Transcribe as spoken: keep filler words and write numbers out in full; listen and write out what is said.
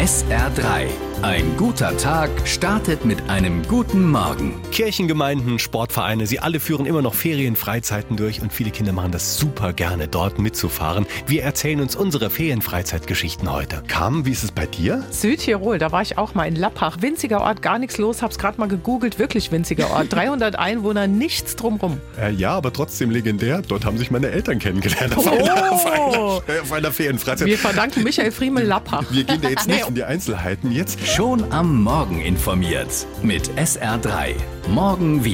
S R drei. Ein guter Tag startet mit einem guten Morgen. Kirchengemeinden, Sportvereine, sie alle führen immer noch Ferienfreizeiten durch und viele Kinder machen das super gerne, dort mitzufahren. Wir erzählen uns unsere Ferienfreizeitgeschichten heute. Carmen, wie ist es bei dir? Südtirol, da war ich auch mal in Lappach. Winziger Ort, gar nichts los, hab's gerade mal gegoogelt, wirklich winziger Ort. dreihundert Einwohner, nichts drumrum. Äh, ja, aber trotzdem legendär. Dort haben sich meine Eltern kennengelernt. Auf, Oh. einer, auf, einer, auf einer Ferienfreizeit. Wir verdanken Michael Friemel Lappach. Wir gehen da jetzt nicht in die Einzelheiten. Jetzt Schon am Morgen informiert mit S R drei. Morgen wieder.